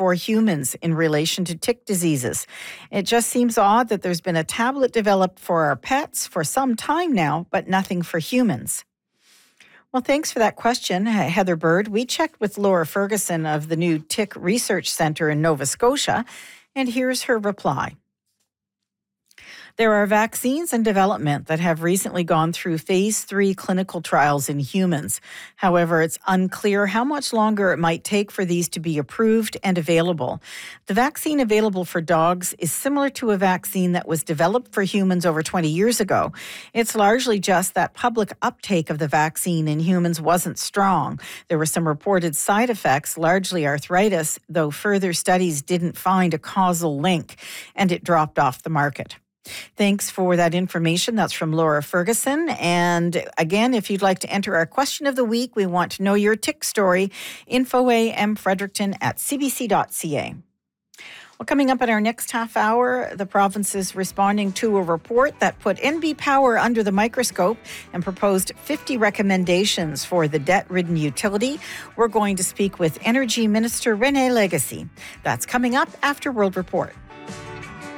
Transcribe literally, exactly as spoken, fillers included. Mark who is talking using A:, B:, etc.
A: for humans in relation to tick diseases. It just seems odd that there's been a tablet developed for our pets for some time now, but nothing for humans. Well, thanks for that question, Heather Bird. We checked with Laura Ferguson of the new Tick Research Centre in Nova Scotia, and here's her reply. There are vaccines in development that have recently gone through phase three clinical trials in humans. However, it's unclear how much longer it might take for these to be approved and available. The vaccine available for dogs is similar to a vaccine that was developed for humans over twenty years ago. It's largely just that public uptake of the vaccine in humans wasn't strong. There were some reported side effects, largely arthritis, though further studies didn't find a causal link, and it dropped off the market. Thanks for that information. That's from Laura Ferguson. And again, if you'd like to enter our question of the week, we want to know your tick story. InfoAMFredericton at c b c dot c a. Well, coming up in our next half hour, the province is responding to a report that put N B Power under the microscope and proposed fifty recommendations for the debt-ridden utility. We're going to speak with Energy Minister René Legacy. That's coming up after World Report.